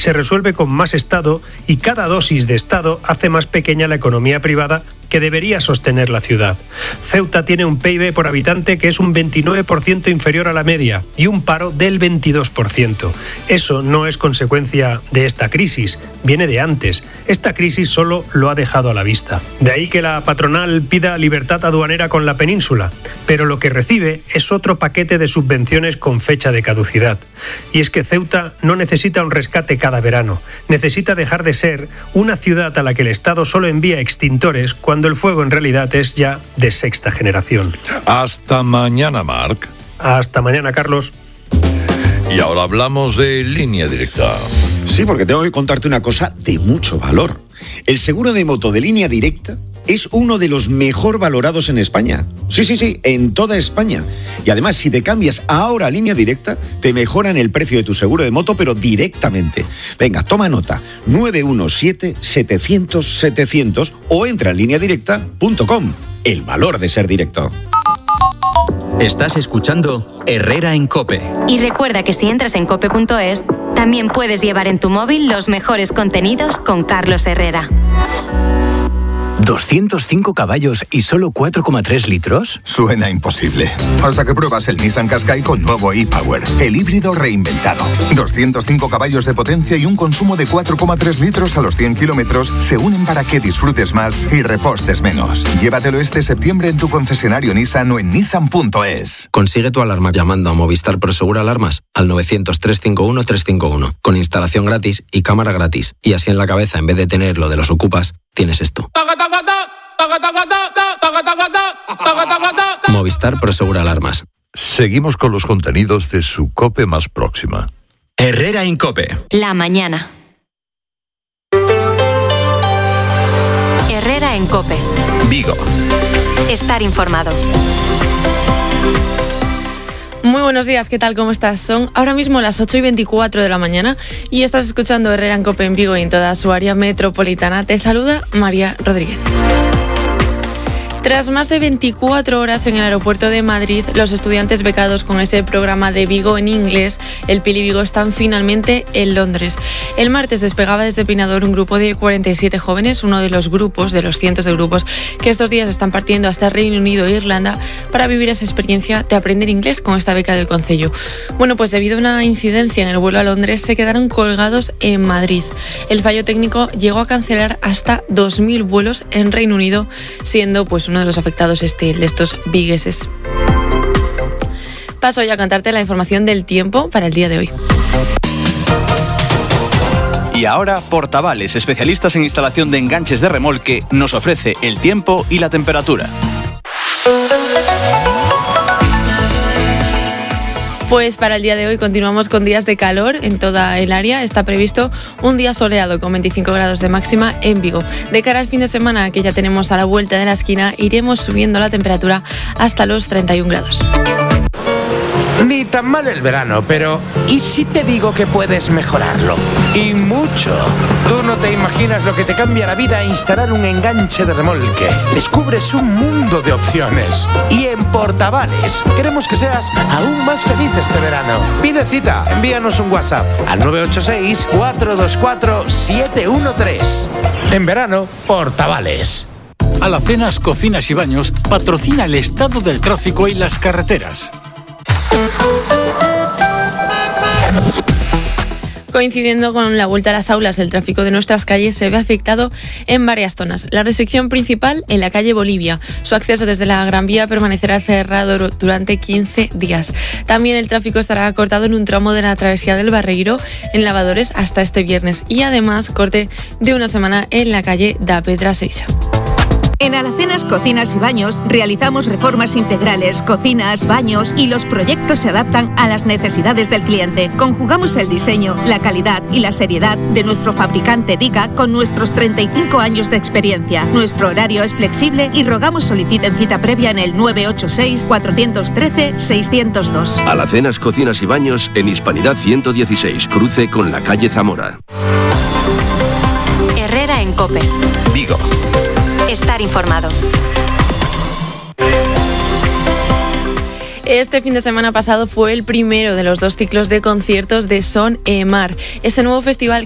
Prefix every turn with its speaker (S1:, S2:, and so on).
S1: se resuelve con más Estado y cada dosis de Estado hace más pequeña la economía privada que debería sostener la ciudad. Ceuta tiene un PIB por habitante que es un 29% inferior a la media y un paro del 22%. Eso no es consecuencia de esta crisis, viene de antes. Esta crisis solo lo ha dejado a la vista. De ahí que la patronal pida libertad aduanera con la península, pero lo que recibe es otro paquete de subvenciones con fecha de caducidad. Y es que Ceuta no necesita un rescate cada verano, necesita dejar de ser una ciudad a la que el Estado solo envía extintores cuando el fuego en realidad es ya de sexta generación.
S2: Hasta mañana, Marc.
S1: Hasta mañana, Carlos.
S2: Y ahora hablamos de Línea Directa.
S3: Sí, porque tengo que contarte una cosa de mucho valor. El seguro de moto de Línea Directa es uno de los mejor valorados en España. Sí, en toda España. Y además, si te cambias ahora a Línea Directa, te mejoran el precio de tu seguro de moto, pero directamente. Venga, toma nota. 917-700-700 o entra en lineadirecta.com. El valor de ser directo.
S4: Estás escuchando Herrera en COPE.
S5: Y recuerda que si entras en cope.es, también puedes llevar en tu móvil los mejores contenidos con Carlos Herrera.
S6: 205 caballos y solo 4,3 litros.
S7: Suena imposible. Hasta que pruebas el Nissan Qashqai con nuevo e-Power, el híbrido reinventado. 205 caballos de potencia y un consumo de 4,3 litros a los 100 kilómetros se unen para que disfrutes más y repostes menos. Llévatelo este septiembre en tu concesionario Nissan o en nissan.es.
S8: Consigue tu alarma llamando a Movistar Prosegur Alarmas al 900-351-351 con instalación gratis y cámara gratis. Y así en la cabeza, en vez de tener lo de los ocupas, tienes esto. Movistar Prosegur Alarmas.
S2: Seguimos con los contenidos de su COPE más próxima.
S4: Herrera en COPE.
S5: La mañana. Herrera en COPE.
S4: Vigo.
S5: Estar informado.
S9: Muy buenos días, ¿qué tal? ¿Cómo estás? Son ahora mismo las 8:24 de la mañana y estás escuchando Herrera en COPE en Vigo y en toda su área metropolitana. Te saluda María Rodríguez. Tras más de 24 horas en el aeropuerto de Madrid, los estudiantes becados con ese programa de Vigo en inglés, el Pili Vigo, están finalmente en Londres. El martes despegaba desde Pinador un grupo de 47 jóvenes, uno de los grupos, de los cientos de grupos que estos días están partiendo hasta Reino Unido e Irlanda para vivir esa experiencia de aprender inglés con esta beca del Concello. Bueno, pues debido a una incidencia en el vuelo a Londres, se quedaron colgados en Madrid. El fallo técnico llegó a cancelar hasta 2.000 vuelos en Reino Unido, siendo pues uno de los afectados de estos vigueses. Paso ya a contarte la información del tiempo para el día de hoy.
S10: Y ahora, Portavales, especialistas en instalación de enganches de remolque, nos ofrece el tiempo y la temperatura.
S9: Pues para el día de hoy continuamos con días de calor en toda el área. Está previsto un día soleado con 25 grados de máxima en Vigo. De cara al fin de semana, que ya tenemos a la vuelta de la esquina, iremos subiendo la temperatura hasta los 31 grados.
S11: Ni tan mal el verano, pero ¿y si te digo que puedes mejorarlo? Y mucho. Tú no te imaginas lo que te cambia la vida instalar un enganche de remolque. Descubres un mundo de opciones. Y en Portavales queremos que seas aún más feliz este verano. Pide cita, envíanos un WhatsApp al 986-424-713. En verano, Portavales.
S12: Alacenas Cocinas y Baños patrocina el estado del tráfico y las carreteras.
S9: Coincidiendo con la vuelta a las aulas, el tráfico de nuestras calles se ve afectado en varias zonas. La restricción principal en la calle Bolivia. Su acceso desde la Gran Vía permanecerá cerrado durante 15 días. También el tráfico estará cortado en un tramo de la travesía del Barreiro en Lavadores hasta este viernes. Y además corte de una semana en la calle da Pedra Seixa.
S13: En Alacenas Cocinas y Baños realizamos reformas integrales, cocinas, baños y los proyectos se adaptan a las necesidades del cliente. Conjugamos el diseño, la calidad y la seriedad de nuestro fabricante Diga con nuestros 35 años de experiencia. Nuestro horario es flexible y rogamos soliciten cita previa en el 986-413-602.
S14: Alacenas Cocinas y Baños en Hispanidad 116, cruce con la calle Zamora.
S5: Herrera en COPE.
S14: Vigo.
S5: Estar informado.
S9: Este fin de semana pasado fue el primero de los 2 ciclos de conciertos de Son e Mar. Este nuevo festival